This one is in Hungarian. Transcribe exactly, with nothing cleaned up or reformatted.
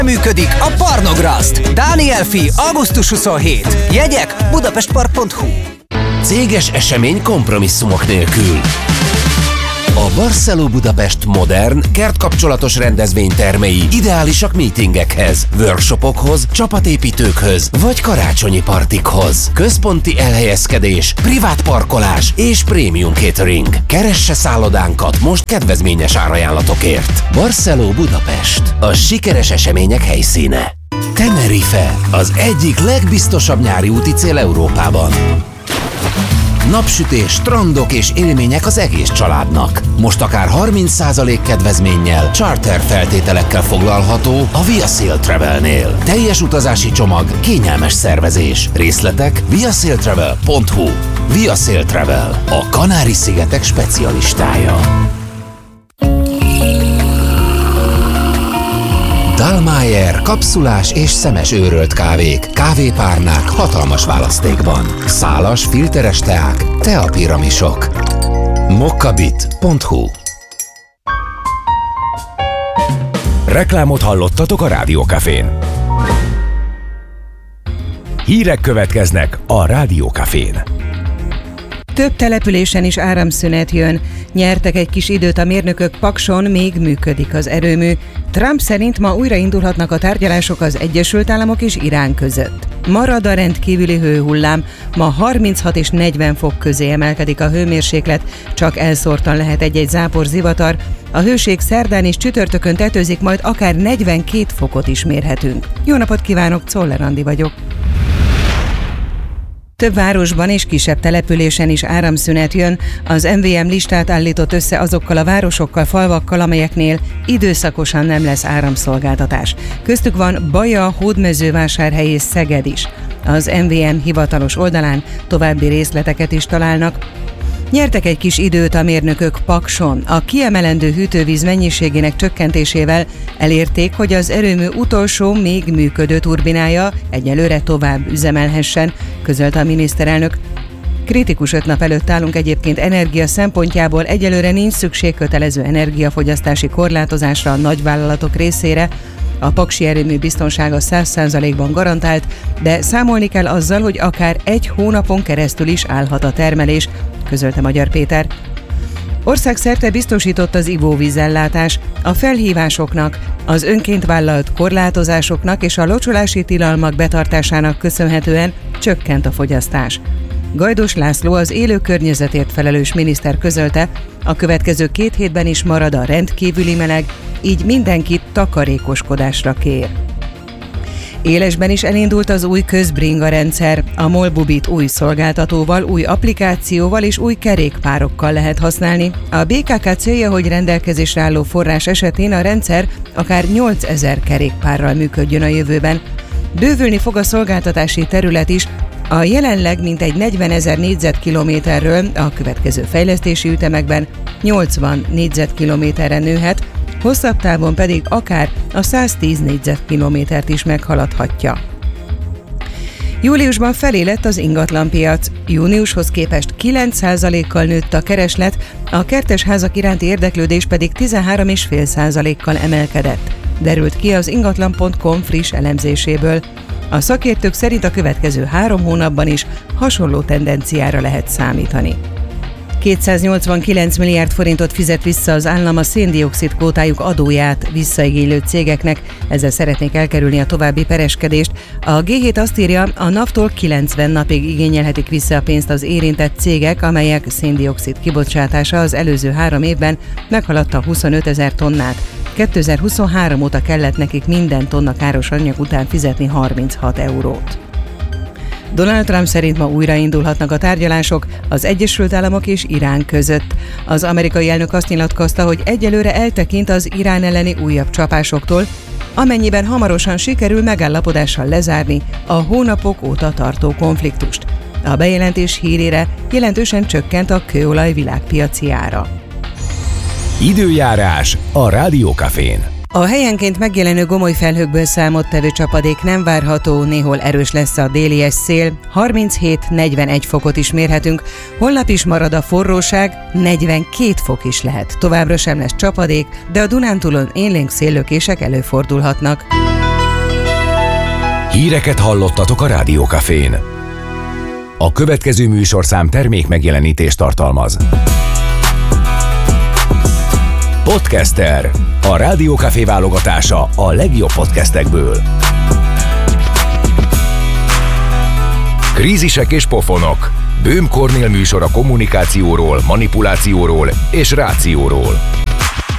Működik a Parnograszt. Dánielfi, augusztus huszonhét. Jegyek budapestpark pont hu. Céges esemény kompromisszumok nélkül. A Barceló Budapest modern, kertkapcsolatos rendezvénytermei ideálisak meetingekhez, workshopokhoz, csapatépítőkhöz vagy karácsonyi partikhoz. Központi elhelyezkedés, privát parkolás és prémium catering. Keresse szállodánkat most kedvezményes árajánlatokért. Barceló Budapest, a sikeres események helyszíne. Tenerife, az egyik legbiztosabb nyári úti cél Európában. Napsütés, strandok és élmények az egész családnak. Most akár harminc százalék kedvezménnyel, charter feltételekkel foglalható a Via Sail Travelnél. Teljes utazási csomag, kényelmes szervezés. Részletek via sail travel pont hu. Via Sail Travel, a Kanári-szigetek specialistája. Dallmayr kapszulás és szemes őrölt kávék, kávépárnák hatalmas választékban. Szálas, filteres teák, teapiramisok. mokkabit pont hu. Reklámot hallottatok a Rádió Cafén. Hírek következnek a Rádió Cafén. Több településen is áramszünet jön. Nyertek egy kis időt a mérnökök, Pakson még működik az erőmű. Trump szerint ma újraindulhatnak a tárgyalások az Egyesült Államok és Irán között. Marad a rendkívüli hőhullám, ma harminchat és negyven fok közé emelkedik a hőmérséklet, csak elszórtan lehet egy-egy zápor zivatar. A hőség szerdán és csütörtökön tetőzik, majd akár negyvenkét fokot is mérhetünk. Jó napot kívánok, Czoller Andi vagyok. Több városban és kisebb településen is áramszünet jön. Az em vé em listát állított össze azokkal a városokkal, falvakkal, amelyeknél időszakosan nem lesz áramszolgáltatás. Köztük van Baja, Hódmezővásárhely és Szeged is. Az em vé em hivatalos oldalán további részleteket is találnak. Nyertek egy kis időt a mérnökök Pakson. A kiemelendő hűtővíz mennyiségének csökkentésével elérték, hogy az erőmű utolsó még működő turbinája egyelőre tovább üzemelhessen, közölte a miniszterelnök. Kritikus öt nap előtt állunk egyébként energia szempontjából, egyelőre nincs szükség kötelező energiafogyasztási korlátozásra a nagyvállalatok részére. A paksi erőmű biztonsága száz százalékban garantált, de számolni kell azzal, hogy akár egy hónapon keresztül is állhat a termelés, közölte Magyar Péter. Országszerte biztosított az ivóvízellátás. A felhívásoknak, az önként vállalt korlátozásoknak és a locsolási tilalmak betartásának köszönhetően csökkent a fogyasztás. Gajdos László, az élő környezetért felelős miniszter közölte, a következő két hétben is marad a rendkívüli meleg, így mindenkit takarékoskodásra kér. Élesben is elindult az új közbringa rendszer. A Molbubit új szolgáltatóval, új applikációval és új kerékpárokkal lehet használni. A bé ká ká célja, hogy rendelkezésre álló forrás esetén a rendszer akár nyolcezer kerékpárral működjön a jövőben. Bővülni fog a szolgáltatási terület is. A jelenleg mintegy negyvenezer négyzetkilométerről a következő fejlesztési ütemekben nyolcvan négyzetkilométerre nőhet, hosszabb távon pedig akár a száztíz négyzetkilométert is meghaladhatja. Júliusban felé lett az ingatlanpiac. Júniushoz képest kilenc százalékkal nőtt a kereslet, a kertesházak iránti érdeklődés pedig tizenhárom egész öt százalékkal emelkedett. Derült ki az ingatlan pont com friss elemzéséből. A szakértők szerint a következő három hónapban is hasonló tendenciára lehet számítani. kétszáznyolcvankilenc milliárd forintot fizet vissza az állam a szén-dioxid kvótájuk adóját visszaigénylő cégeknek, ezzel szeretnék elkerülni a további pereskedést. A gé hét azt írja, a NAV-tól kilencven napig igényelhetik vissza a pénzt az érintett cégek, amelyek szén-dioxid kibocsátása az előző három évben meghaladta huszonötezer tonnát. kétezer-huszonhárom óta kellett nekik minden tonna káros anyag után fizetni harminchat eurót. Donald Trump szerint ma újraindulhatnak a tárgyalások az Egyesült Államok és Irán között. Az amerikai elnök azt nyilatkozta, hogy egyelőre eltekint az Irán elleni újabb csapásoktól, amennyiben hamarosan sikerül megállapodással lezárni a hónapok óta tartó konfliktust. A bejelentés hírére jelentősen csökkent a kőolaj világpiaci ára. Időjárás a Rádió Cafén. A helyenként megjelenő gomoly felhőkből számottevő csapadék nem várható, néhol erős lesz a délies szél, harminchét negyvenegy fokot is mérhetünk, holnap is marad a forróság, negyvenkét fok is lehet. Továbbra sem lesz csapadék, de a Dunántúlon élénk széllökések előfordulhatnak. Híreket hallottatok a Rádió Cafén. A következő műsorszám termék megjelenítést tartalmaz. Podcaster. A Rádió Café válogatása a legjobb podcastekből. Krízisek és pofonok. Böhm Kornél műsor a kommunikációról, manipulációról és rációról.